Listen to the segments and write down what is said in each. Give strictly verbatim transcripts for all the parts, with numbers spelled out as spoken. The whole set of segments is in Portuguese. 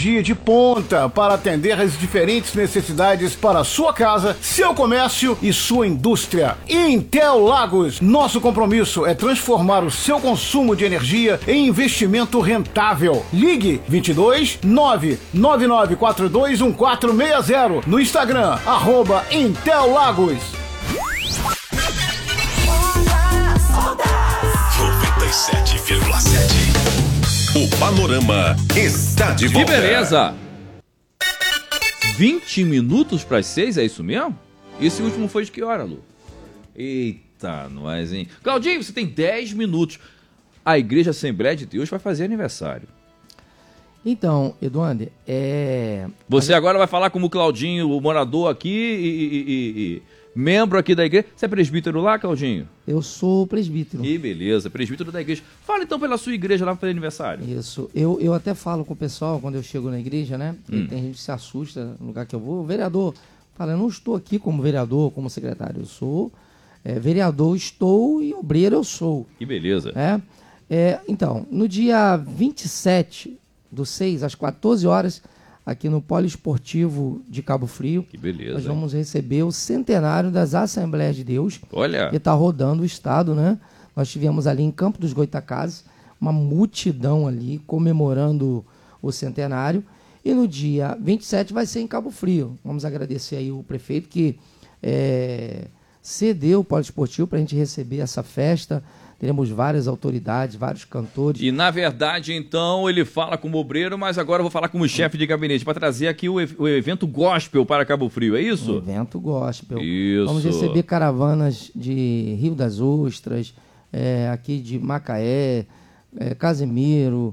energia de ponta para atender às diferentes necessidades para sua casa, seu comércio e sua indústria. Intel Lagos, nosso compromisso é transformar o seu consumo de energia em investimento rentável. Ligue vinte e dois, nove nove nove quatro dois um quatro seis zero no Instagram, arroba Intel Lagos. noventa e sete vírgula sete. O panorama está de volta. Que beleza! vinte minutos para as seis, é isso mesmo? Esse último foi de que hora, Lu? Eita, nós, hein? Claudinho, você tem dez minutos. A Igreja Assembleia de Deus vai fazer aniversário. Então, Eduardo, é... Você agora vai falar como o Claudinho, o morador aqui e, e, e, e membro aqui da igreja. Você é presbítero lá, Claudinho? Eu sou presbítero. Que beleza, presbítero da igreja. Fala então pela sua igreja lá para fazer aniversário. Isso, eu, eu até falo com o pessoal quando eu chego na igreja, né? Hum. Tem gente que se assusta no lugar que eu vou. Vereador, fala, eu não estou aqui como vereador, como secretário. Eu sou é, vereador, estou e obreiro eu sou. Que beleza. É, é, então, no dia vinte e sete do seis, às quatorze horas, aqui no Poliesportivo de Cabo Frio. Que beleza. Nós vamos receber o centenário das Assembleias de Deus. Olha. Que está rodando o estado, né? Nós tivemos ali em Campo dos Goitacazes uma multidão ali comemorando o centenário. E no dia vinte e sete vai ser em Cabo Frio. Vamos agradecer aí o prefeito que é, cedeu o Poliesportivo para a gente receber essa festa. Teremos várias autoridades, vários cantores. E, na verdade, então, ele fala como obreiro, mas agora eu vou falar como chefe de gabinete, para trazer aqui o, o evento gospel para Cabo Frio, é isso? O evento gospel. Isso. Vamos receber caravanas de Rio das Ostras, é, aqui de Macaé, é, Casimiro,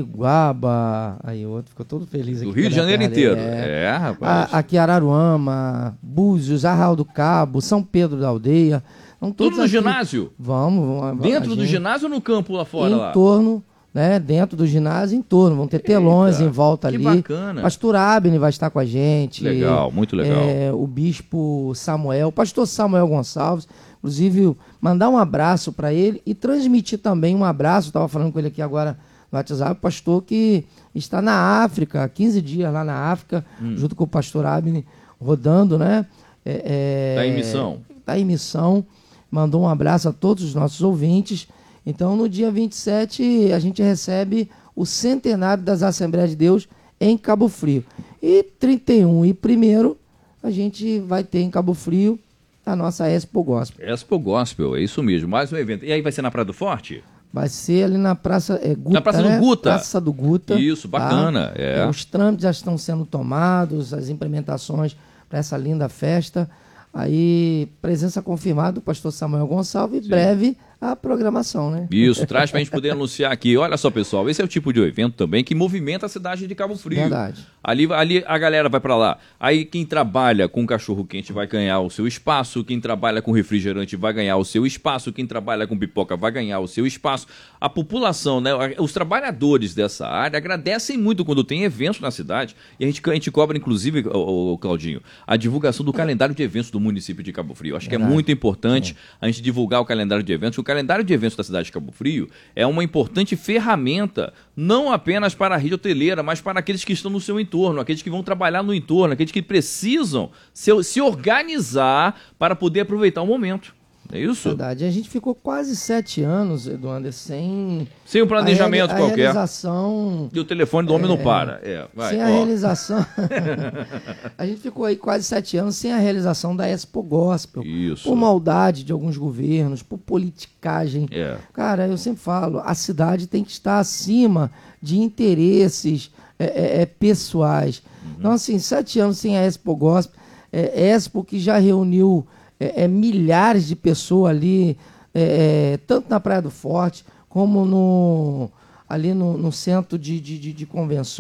Iguaba, aí outro ficou todo feliz aqui. Do Rio de Janeiro inteiro. É, é rapaz. A, aqui Araruama, Búzios, Arraial do Cabo, São Pedro da Aldeia. Vão Tudo no aqui. ginásio? Vamos. vamos Dentro do gente, ginásio ou no campo lá fora? em lá? torno, né? Dentro do ginásio, em torno. Vão ter telões Eita, em volta que ali. Bacana. Pastor Abner vai estar com a gente. Legal, muito legal. É, o bispo Samuel, o pastor Samuel Gonçalves. Inclusive, mandar um abraço para ele e transmitir também um abraço. Estava falando com ele aqui agora no WhatsApp, o pastor que está na África, quinze dias lá na África, hum. junto com o pastor Abner, rodando, né? Está é, é, em missão. Está em missão. Mandou um abraço a todos os nossos ouvintes. Então, no dia vinte e sete, a gente recebe o centenário das Assembleias de Deus em Cabo Frio. E trinta e um e primeiro, a gente vai ter em Cabo Frio a nossa Expo Gospel. Expo Gospel, é isso mesmo. Mais um evento. E aí vai ser na Praia do Forte? Vai ser ali na Praça é, Guta, Na Praça né? do Guta. Praça do Guta. Isso, bacana. Tá? É. Os trâmites já estão sendo tomados, as implementações para essa linda festa. Aí, presença confirmada do pastor Samuel Gonçalves, e breve a programação, né? Isso, traz para a gente poder anunciar aqui. Olha só, pessoal, esse é o tipo de evento também que movimenta a cidade de Cabo Frio. Verdade. Ali, ali a galera vai para lá. Aí quem trabalha com cachorro-quente vai ganhar o seu espaço, quem trabalha com refrigerante vai ganhar o seu espaço, quem trabalha com pipoca vai ganhar o seu espaço. A população, né, os trabalhadores dessa área agradecem muito quando tem eventos na cidade. E a gente, a gente cobra, inclusive, o, o Claudinho, a divulgação do calendário de eventos do município de Cabo Frio. Acho Verdade. que é muito importante é. a gente divulgar o calendário de eventos. O calendário de eventos da cidade de Cabo Frio é uma importante ferramenta, não apenas para a rede hoteleira, mas para aqueles que estão no seu entorno, aqueles que vão trabalhar no entorno, aqueles que precisam se, se organizar para poder aproveitar o momento. É isso? Verdade. A gente ficou quase sete anos, Eduardo, sem... Sem um planejamento a, qualquer. A realização... E o telefone do homem é, não para. É, vai, sem ó. a realização... a gente ficou aí quase sete anos sem a realização da Expo Gospel. Isso. Por maldade de alguns governos, por politicagem. É. Cara, eu sempre falo, a cidade tem que estar acima de interesses é, é, é, pessoais. Uhum. Então, assim, sete anos sem a Expo Gospel, é, Expo que já reuniu... É, é, milhares de pessoas ali, é, é, tanto na Praia do Forte, como no, ali no, no centro de, de, de, de convenções.